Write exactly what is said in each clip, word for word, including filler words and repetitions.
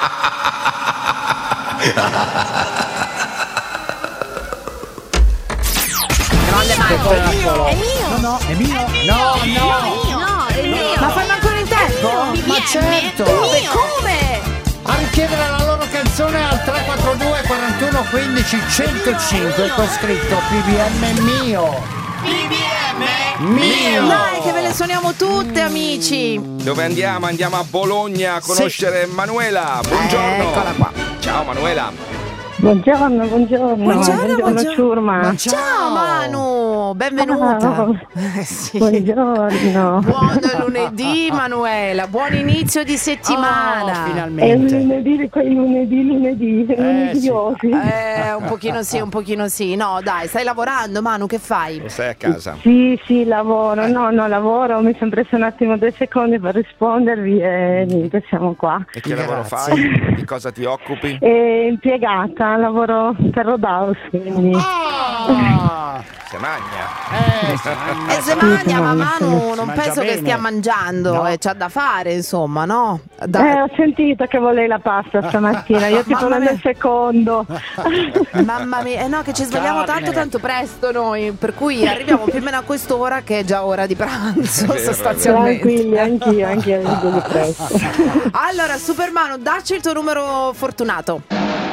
Grande Marco. È mio. È mio. No, no, è mio. No, no. No, è mio. Ma fanno ancora in tempo? Ma certo. Dove? Come? A richiedere la loro canzone al tre quattro due quarantuno quindici centocinque con scritto P B M mio. P B M Mio. Dai che ve le suoniamo tutte, amici. Dove andiamo? Andiamo a Bologna a conoscere sì. Manuela. Buongiorno. Eccola qua. Ciao Manuela. Buongiorno, buongiorno. Buongiorno, buongiorno. Ciurma. Ciao. Ciao Manu, benvenuta. Ciao. Eh, sì. Buongiorno. Buon lunedì Manuela, buon inizio di settimana. Oh, È finalmente. lunedì, quei lunedì, lunedì, Eh, lunediosi. Eh, un pochino sì, un pochino sì. No, dai, stai lavorando Manu, che fai? Stai a casa? Sì, sì, lavoro. No, no, lavoro. Mi sono preso un attimo due secondi per rispondervi e niente, siamo qua. E che Grazie. lavoro fai? Di cosa ti occupi? E impiegata, lavoro per Rodaus, quindi... Ah, Se magna. eh, E se mangia, ma sì, Manu si non mangia penso che bene. stia mangiando No. e c'ha da fare, insomma, no? Eh, Da- ho sentito che volevi la pasta stamattina, io tipo Mamma nel mia. secondo. Mamma mia, eh no, che ci svegliamo Carne. tanto tanto presto noi, per cui arriviamo più o meno a quest'ora che è già ora di pranzo, vero, sostanzialmente. Tranquilli, anch'io, anch'io mi sveglio presto. Allora, Super Manu, dacci il tuo numero fortunato.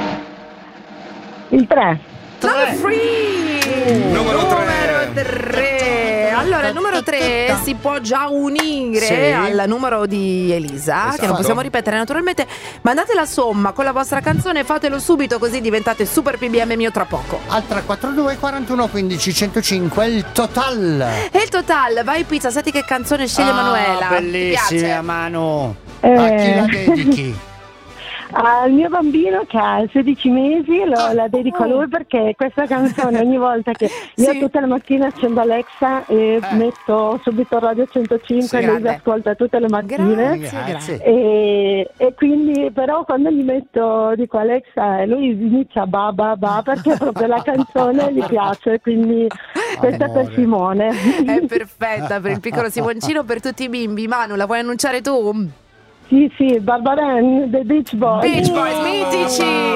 Il tre. Number free! Numero tre. Numero tre. Allora, il numero tre si può già unire Sì. al numero di Elisa, che non Esatto. possiamo ripetere naturalmente. Mandate la somma con la vostra canzone, fatelo subito così diventate super P B M mio tra poco. al tre quattro due quarantuno quindici centocinque il total. E il total, vai pizza, senti che canzone sceglie Ah, Manuela. Ti bellissima piace? Manu. Eh. A chi la dedichi? Al mio bambino che ha sedici mesi lo, la dedico a lui perché questa canzone ogni volta che io Sì. tutte le mattine accendo Alexa e metto subito Radio centocinque Sì, e lui grande. mi ascolta tutte le mattine. Grazie, Grazie. E, e quindi però quando gli metto dico Alexa e lui inizia ba ba ba perché proprio la canzone gli piace, quindi questa è per Amore. Simone. È perfetta per il piccolo Simoncino, per tutti i bimbi. Manu, la vuoi annunciare tu? Sì, sì, Barbara Ann, The Beach Boys. Beach Boys mitici!